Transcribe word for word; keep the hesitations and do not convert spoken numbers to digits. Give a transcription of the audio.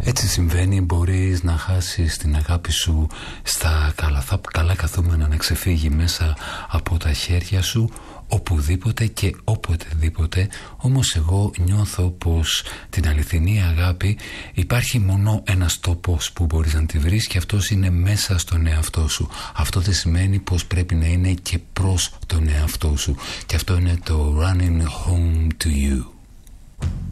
Έτσι συμβαίνει, μπορείς να χάσεις την αγάπη σου στα καλά, καλά καθούμενα, να ξεφύγει μέσα από τα χέρια σου οπουδήποτε και οποτεδήποτε. Όμως εγώ νιώθω πως την αληθινή αγάπη υπάρχει μόνο ένας τόπος που μπορείς να τη βρεις, και αυτός είναι μέσα στον εαυτό σου. Αυτό δεν σημαίνει πως πρέπει να είναι και προς τον εαυτό σου, και αυτό είναι το Running Home to You.